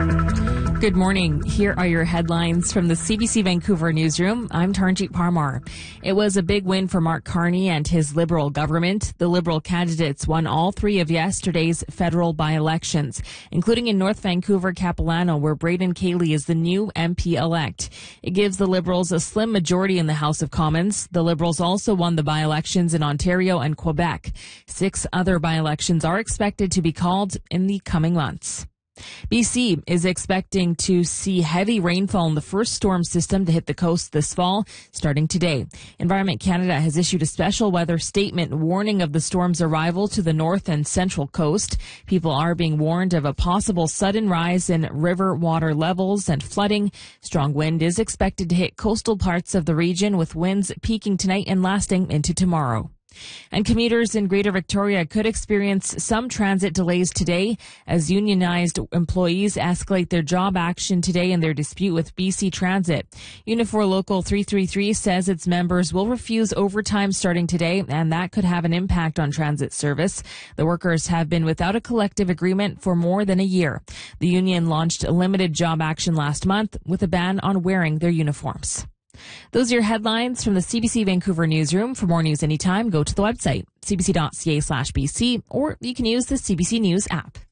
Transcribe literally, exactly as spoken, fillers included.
Good morning. Here are your headlines from the C B C Vancouver newsroom. I'm Taranjeet Parmar. It was a big win for Mark Carney and his Liberal government. The Liberal candidates won all three of yesterday's federal by-elections, including in North Vancouver, Capilano, where Braden Cayley is the new M P-elect. It gives the Liberals a slim majority in the House of Commons. The Liberals also won the by-elections in Ontario and Quebec. Six other by-elections are expected to be called in the coming months. B C is expecting to see heavy rainfall in the first storm system to hit the coast this fall, starting today. Environment Canada has issued a special weather statement warning of the storm's arrival to the north and central coast. People are being warned of a possible sudden rise in river water levels and flooding. Strong wind is expected to hit coastal parts of the region, with winds peaking tonight and lasting into tomorrow. And commuters in Greater Victoria could experience some transit delays today as unionized employees escalate their job action today in their dispute with B C Transit. Unifor Local three three three says its members will refuse overtime starting today, and that could have an impact on transit service. The workers have been without a collective agreement for more than a year. The union launched a limited job action last month with a ban on wearing their uniforms. Those are your headlines from the C B C Vancouver newsroom. For more news anytime, go to the website, c b c dot c a slash b c, or you can use the C B C News app.